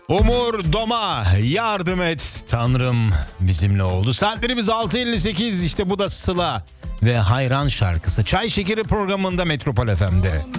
Umur Doma, yardım et Tanrım bizimle oldu. Saatlerimiz 6.58, işte bu da Sıla ve Hayran şarkısı. Çay Şekeri programında Metropol FM'de.